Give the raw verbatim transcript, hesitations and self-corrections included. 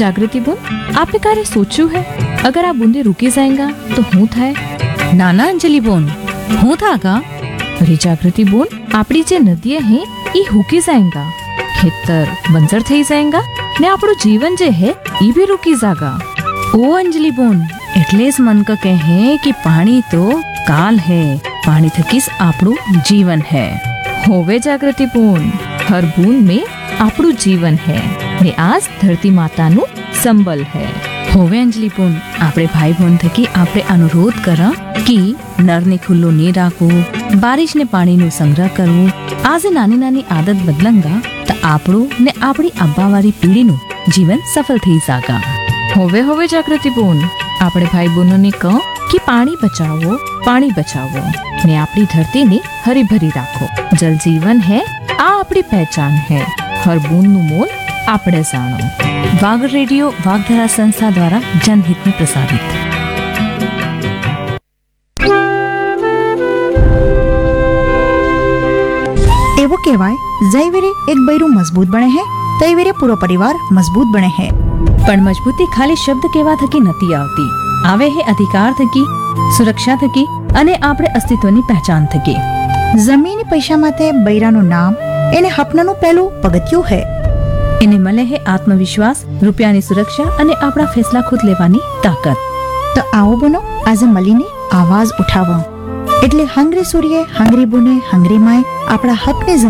जागृति बोन, आपने कार्य सोचू है? अगर आप बूंदे रुकी जाएगा तो हूँ थाय? नाना अंजलि बोन, हूँ थागा? अरे जागृति बोन, आपड़ी जे नदियां हैं ई हुकी जाएगा, खेतर बंजर थई जाएगा ने आपड़ो जीवन जे है ई भी रुकी जागा। ओ अंजलि बोन, એટલે જ મન ક કહે કે પાણી તો કાલ હે, પાણી થકી જ આપણું જીવન હે। होवे जागृति बोन, हर बूंद में आपड़ू जीवन है ने आज धरती माता नु संबल है। હોવે અંજલિ બોન, આપણે ભાઈ બોન થકી આપણે અનુરોધ કર કે નરને ખુલ્લો નહીં રાખવું, બારિશને પાણીનો સંગ્રહ કરવું। આજે નાની નાની આદત બદલંગા તો આપણું ને આપણી આવવાવાળી પેઢીનું જીવન સફળ થઈ જાગા। होवे होवे जागृति बोन, આપણે ભાઈ બહેનોને કહો કે પાણી બચાવો, પાણી બચાવો ને આપણી ધરતીને હરી ભરી રાખો। જલ જીવન है, આ આપણી પહેચાન है। हर बूंद નું મોલ આપણે જાણો। વાગ રેડિયો વાગધરા સંસ્થા દ્વારા જનહિત में प्रसारित। એવો કહેવાય જય વેરે એક બૈરું મજબૂત બને હે તઈ વેરે પૂરો પરિવાર મજબૂત બને હે। પણ મજબૂતી ખાલી શબ્દ કહેવા થકી નથી આવતી, આવે હે અધિકાર થકી, સુરક્ષા થકી અને આપણે અસ્તિત્વની પહેચાન થકી। જમીન પૈસા માટે બૈરાનું નામ એને હપનાનું પહેલું પગથિયું હે। એને મળે હે આત્મવિશ્વાસ, રૂપિયાની સુરક્ષા અને આપણા ફેસલા ખુદ લેવાની તાકાત। તો આવો બનો આજે મળીને આવાજ ઉઠાવો, એટલે હંગરી સૂર્ય, હંગરી બુને, હંગરી માય આપણા હકને